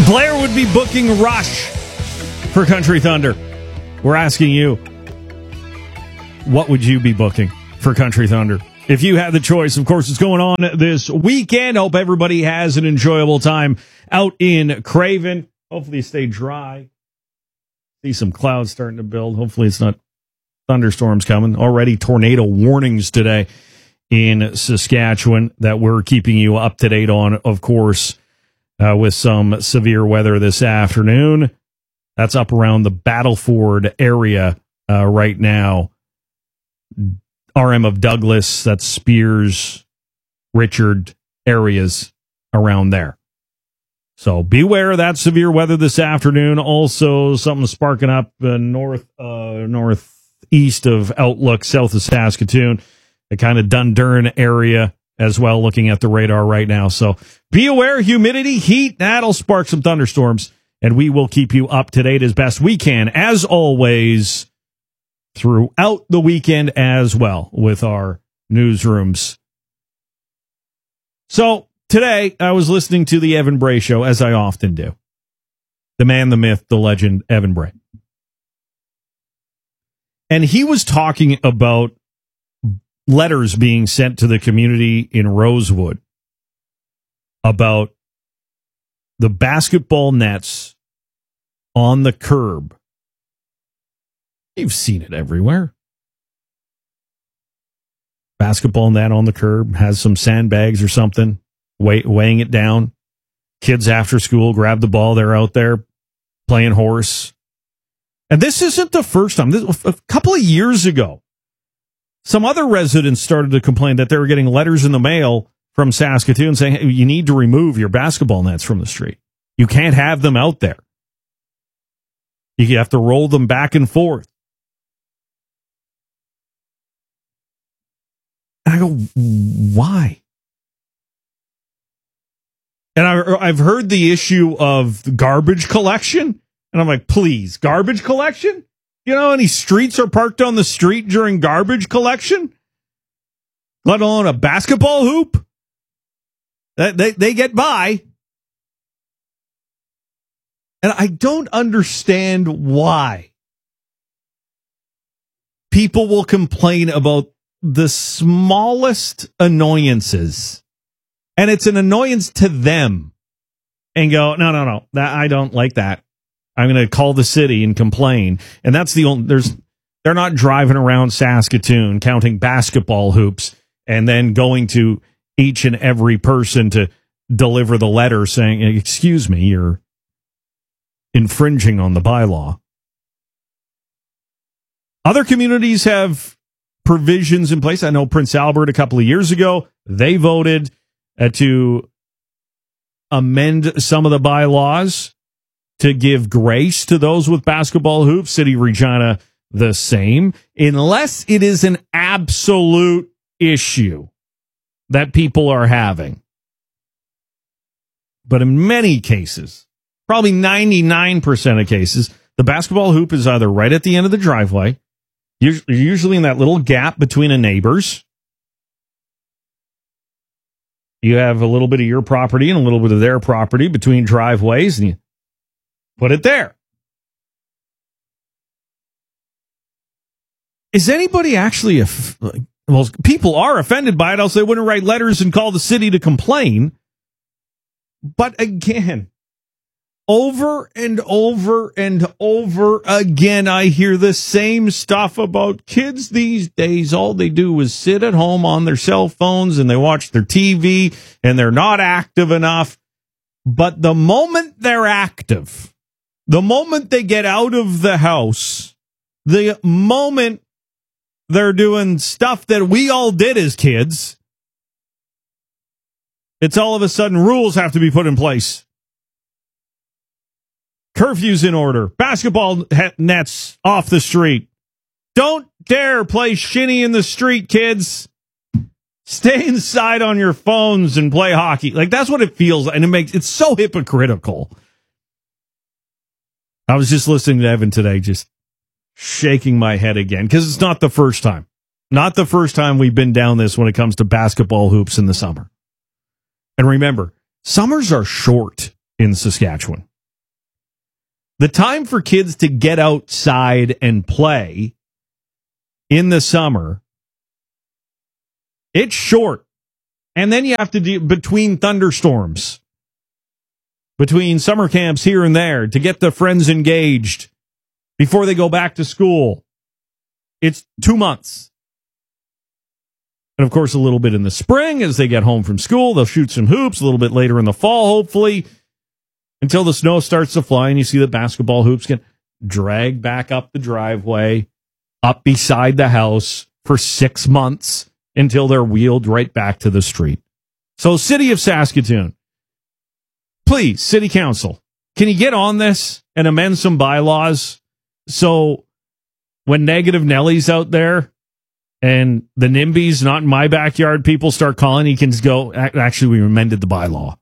Blair would be booking Rush for Country Thunder. We're asking you, what would you be booking for Country Thunder? If you had the choice, of course, it's going on this weekend. Hope everybody has an enjoyable time out in Craven. Hopefully you stay dry. See some clouds starting to build. Hopefully it's not thunderstorms coming. Already tornado warnings today in Saskatchewan that we're keeping you up to date on, of course, with some severe weather this afternoon. That's up around the Battleford area right now. RM of Douglas, that's Spears, Richard areas around there. So beware of that severe weather this afternoon. Also, something sparking up northeast of Outlook, south of Saskatoon, the kind of Dundurn area as well, looking at the radar right now. So be aware, humidity, heat, that'll spark some thunderstorms, and we will keep you up to date as best we can, as always, throughout the weekend as well with our newsrooms. So today I was listening to the Evan Bray Show, as I often do. The man, the myth, the legend, Evan Bray. And he was talking about letters being sent to the community in Rosewood about the basketball nets on the curb. You've seen it everywhere. Basketball net on the curb, has some sandbags or something, weighing it down. Kids after school grab the ball. They're out there playing horse. And this isn't the first time. A couple of years ago, some other residents started to complain that they were getting letters in the mail from Saskatoon saying, hey, you need to remove your basketball nets from the street. You can't have them out there. You have to roll them back and forth. And I go, why? And I've heard the issue of the garbage collection. And I'm like, please, garbage collection? You know, any streets are parked on the street during garbage collection? Let alone a basketball hoop? They get by. And I don't understand why people will complain about the smallest annoyances, and it's an annoyance to them, and go, no, I don't like that. I'm going to call the city and complain. And that's the only, they're not driving around Saskatoon counting basketball hoops and then going to each and every person to deliver the letter saying, excuse me, you're infringing on the bylaw. Other communities have provisions in place. I know Prince Albert a couple of years ago, they voted to amend some of the bylaws to give grace to those with basketball hoops. City of Regina, the same, unless it is an absolute issue that people are having. But in many cases, probably 99% of cases, the basketball hoop is either right at the end of the driveway, usually in that little gap between the neighbors. You have a little bit of your property and a little bit of their property between driveways, and you put it there. Is anybody actually, well, people are offended by it, else they wouldn't write letters and call the city to complain. But again, over and over and over again, I hear the same stuff about kids these days. All they do is sit at home on their cell phones and they watch their TV and they're not active enough. But the moment they're active, the moment they get out of the house, the moment they're doing stuff that we all did as kids, it's all of a sudden rules have to be put in place. Curfew's in order. Basketball nets off the street. Don't dare play shinny in the street, kids. Stay inside on your phones and play hockey. Like, that's what it feels like. And it's so hypocritical. I was just listening to Evan today, just shaking my head again, because it's not the first time. Not the first time we've been down this when it comes to basketball hoops in the summer. And remember, summers are short in Saskatchewan. The time for kids to get outside and play in the summer, it's short. And then you have to do between thunderstorms, between summer camps here and there to get the friends engaged before they go back to school. It's 2 months. And of course, a little bit in the spring as they get home from school, they'll shoot some hoops a little bit later in the fall, hopefully, until the snow starts to fly and you see the basketball hoops get dragged back up the driveway, up beside the house for 6 months until they're wheeled right back to the street. So, City of Saskatoon, please, City Council, can you get on this and amend some bylaws so when Negative Nelly's out there and the NIMBYs, not in my backyard, people start calling, he can go, actually, we amended the bylaw.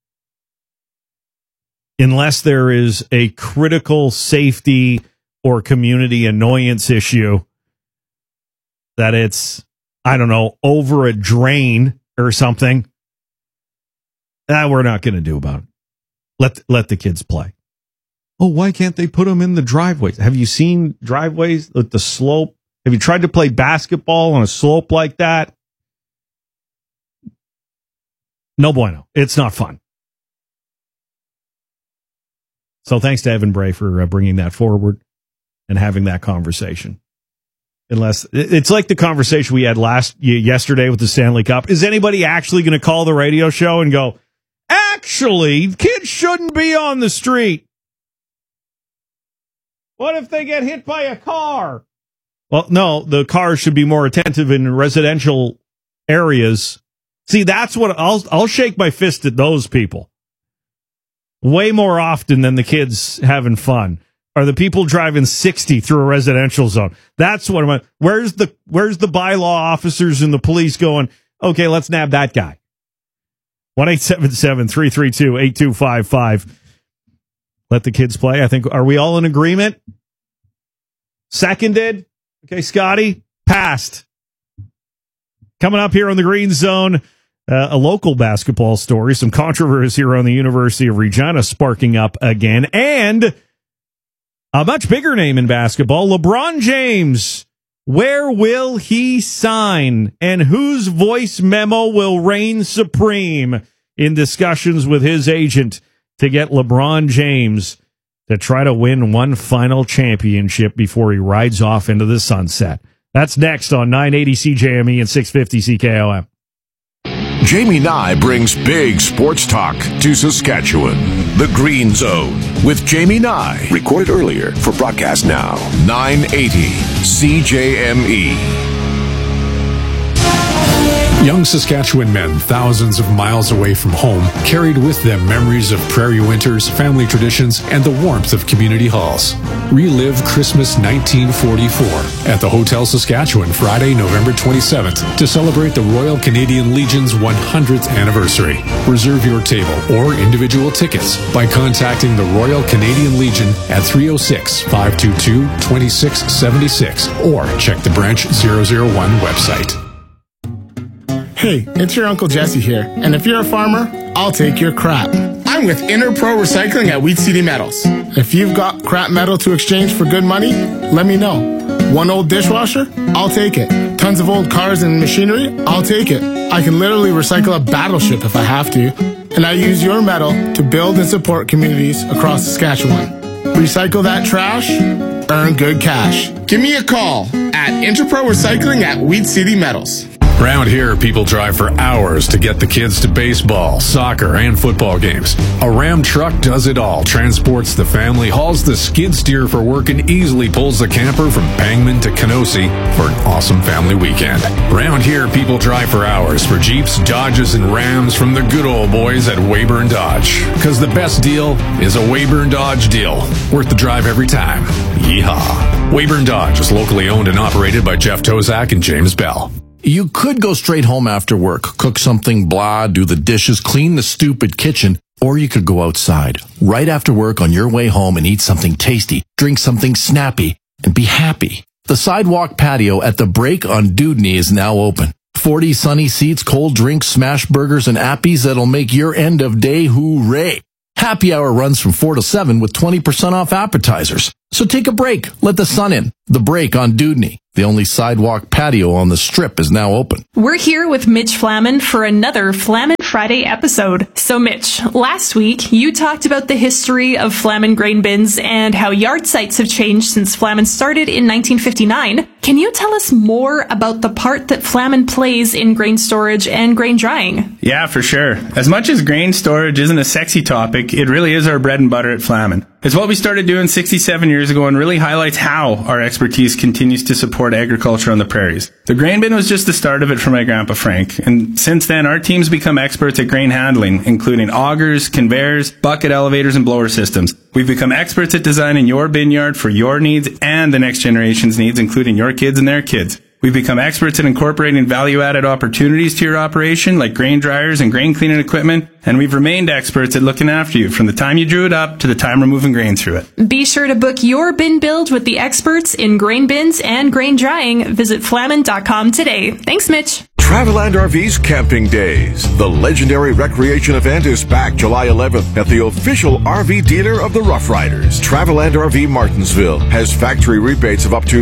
Unless there is a critical safety or community annoyance issue that it's, I don't know, over a drain or something, that we're not going to do about it. Let the kids play. Oh, why can't they put them in the driveways? Have you seen driveways with the slope? Have you tried to play basketball on a slope like that? No bueno. It's not fun. So thanks to Evan Bray for bringing that forward and having that conversation. Unless it's like the conversation we had yesterday with the Stanley Cup. Is anybody actually going to call the radio show and go, actually, kids shouldn't be on the street? What if they get hit by a car? Well, no, the cars should be more attentive in residential areas. See, that's what I'll shake my fist at those people. Way more often than the kids having fun are the people driving 60 through a residential zone. That's what I'm. Where's the bylaw officers and the police going, okay, let's nab that guy. 1-877-332-8255. Let the kids play. I think, are we all in agreement? Seconded. Okay, Scotty, passed. Coming up here on the Green Zone, a local basketball story, some controversy here on the University of Regina sparking up again, and a much bigger name in basketball, LeBron James. Where will he sign, and whose voice memo will reign supreme in discussions with his agent to get LeBron James to try to win one final championship before he rides off into the sunset? That's next on 980 CJME and 650 CKOM. Jamie Nye brings big sports talk to Saskatchewan. The Green Zone with Jamie Nye. Recorded earlier for broadcast now. 980 CJME. Young Saskatchewan men, thousands of miles away from home, carried with them memories of prairie winters, family traditions, and the warmth of community halls. Relive Christmas 1944 at the Hotel Saskatchewan Friday, November 27th to celebrate the Royal Canadian Legion's 100th anniversary. Reserve your table or individual tickets by contacting the Royal Canadian Legion at 306-522-2676 or check the Branch 001 website. Hey, it's your Uncle Jesse here, and if you're a farmer, I'll take your crap. I'm with Interpro Recycling at Wheat City Metals. If you've got crap metal to exchange for good money, let me know. One old dishwasher? I'll take it. Tons of old cars and machinery? I'll take it. I can literally recycle a battleship if I have to. And I use your metal to build and support communities across Saskatchewan. Recycle that trash, earn good cash. Give me a call at Interpro Recycling at Wheat City Metals. Around here, people drive for hours to get the kids to baseball, soccer, and football games. A Ram truck does it all, transports the family, hauls the skid steer for work, and easily pulls the camper from Pangman to Kenosi for an awesome family weekend. Around here, people drive for hours for Jeeps, Dodges, and Rams from the good old boys at Weyburn Dodge. Because the best deal is a Weyburn Dodge deal. Worth the drive every time. Yeehaw. Weyburn Dodge is locally owned and operated by Jeff Tozak and James Bell. You could go straight home after work, cook something blah, do the dishes, clean the stupid kitchen, or you could go outside right after work on your way home and eat something tasty, drink something snappy, and be happy. The sidewalk patio at the Break on Dewdney is now open. 40 sunny seats, cold drinks, smash burgers, and appies that'll make your end of day hooray. Happy hour runs from 4 to 7 with 20% off appetizers. So take a break. Let the sun in. The Break on Dudney. The only sidewalk patio on the Strip is now open. We're here with Mitch Flaman for another Flaman Friday episode. So Mitch, last week you talked about the history of Flaman grain bins and how yard sites have changed since Flaman started in 1959. Can you tell us more about the part that Flaman plays in grain storage and grain drying? Yeah, for sure. As much as grain storage isn't a sexy topic, it really is our bread and butter at Flaman. It's what we started doing 67 years ago and really highlights how our expertise continues to support agriculture on the prairies. The grain bin was just the start of it for my grandpa Frank, and since then our team's become experts at grain handling, including augers, conveyors, bucket elevators, and blower systems. We've become experts at designing your bin yard for your needs and the next generation's needs, including your kids and their kids. We've become experts at incorporating value-added opportunities to your operation, like grain dryers and grain cleaning equipment, and we've remained experts at looking after you from the time you drew it up to the time we're moving grain through it. Be sure to book your bin build with the experts in grain bins and grain drying. Visit flaman.com today. Thanks, Mitch. Travelland RV's Camping Days. The legendary recreation event is back July 11th at the official RV dealer of the Rough Riders. Travelland RV Martinsville has factory rebates of up to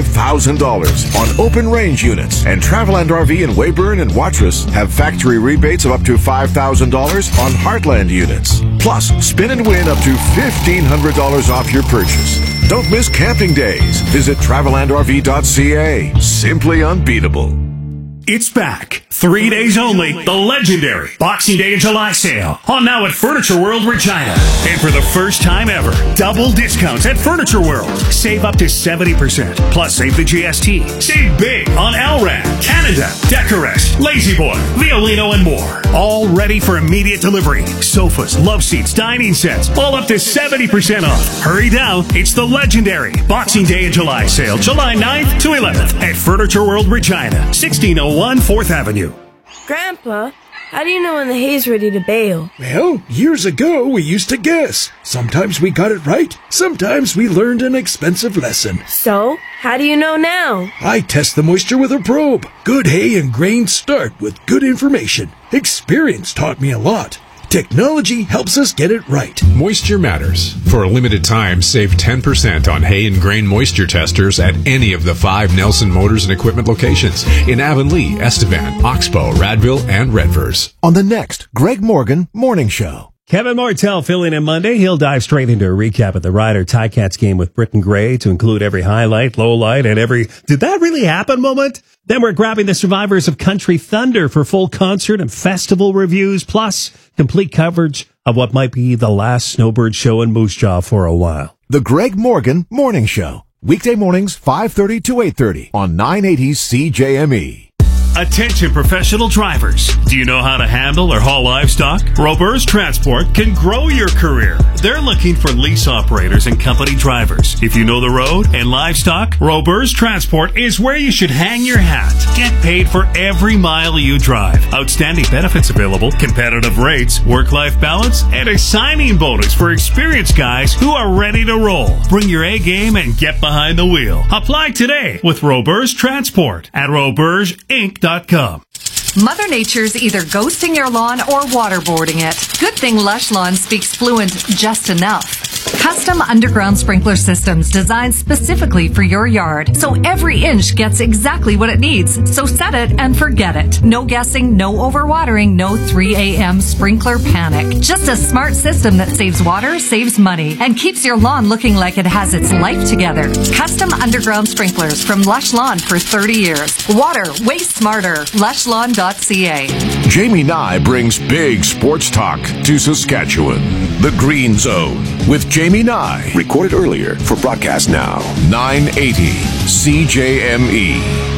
$5,000 on open range units. And Travelland RV in Weyburn and Watrous have factory rebates of up to $5,000 on Heartland units. Plus, spin and win up to $1,500 off your purchase. Don't miss Camping Days. Visit TravellandRV.ca. Simply unbeatable. It's back. 3 days only. The legendary Boxing Day in July sale. On now at Furniture World Regina. And for the first time ever, double discounts at Furniture World. Save up to 70%. Plus save the GST. Save big on Elrad, Canada, Decorest, Lazy Boy, Violino, and more. All ready for immediate delivery. Sofas, love seats, dining sets. All up to 70% off. Hurry down. It's the legendary Boxing Day in July sale. July 9th to 11th at Furniture World Regina. 1601 4th Avenue. Grandpa, how do you know when the hay's ready to bale? Well, years ago we used to guess. Sometimes we got it right, sometimes we learned an expensive lesson. So, how do you know now? I test the moisture with a probe. Good hay and grain start with good information. Experience taught me a lot. Technology helps us get it right. Moisture matters. For a limited time, save 10% on hay and grain moisture testers at any of the 5 Nelson Motors and Equipment locations in Avonlea, Estevan, Oxbow, Radville, and Redvers. On the next Greg Morgan Morning Show. Kevin Martell filling in Monday. He'll dive straight into a recap of the Rider Ticats game with Britton Gray to include every highlight, low light, and every "did that really happen" moment. Then we're grabbing the survivors of Country Thunder for full concert and festival reviews, plus complete coverage of what might be the last snowbird show in Moose Jaw for a while. The Greg Morgan Morning Show. Weekday mornings, 5:30 to 8:30 on 980 CJME. Attention professional drivers. Do you know how to handle or haul livestock? Roberts Transport can grow your career. They're looking for lease operators and company drivers. If you know the road and livestock, Roberts Transport is where you should hang your hat. Get paid for every mile you drive. Outstanding benefits available, competitive rates, work-life balance, and a signing bonus for experienced guys who are ready to roll. Bring your A game and get behind the wheel. Apply today with Roberts Transport at robertsinc.com. Mother Nature's either ghosting your lawn or waterboarding it. Good thing Lush Lawn speaks fluent just enough. Custom underground sprinkler systems designed specifically for your yard, so every inch gets exactly what it needs. So set it and forget it. No guessing, no overwatering, no 3 a.m. sprinkler panic. Just a smart system that saves water, saves money, and keeps your lawn looking like it has its life together. Custom underground sprinklers from Lush Lawn for 30 years. Water, waste smarter. LushLawn.ca. Jamie Nye brings big sports talk to Saskatchewan. The Green Zone with Jamie Nye. Recorded earlier for broadcast now. 980 CJME.